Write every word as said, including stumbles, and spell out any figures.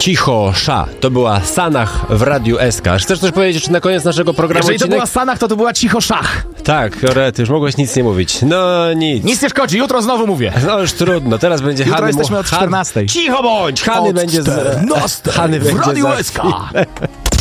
Cicho Sza. To była Sanach w Radiu S K. Chcesz coś powiedzieć jeszcze na koniec naszego programu? Jeżeli to odcinek? była Sanach, to to była Cicho Szach. Tak, Rety, już mogłeś nic nie mówić. No nic. Nic nie szkodzi, jutro znowu mówię. No już trudno, teraz będzie Jutro Hany. jesteśmy od czternastej. Cicho bądź! Hany Od będzie z... czternastej Hany w będzie Radiu za S K. chwilę.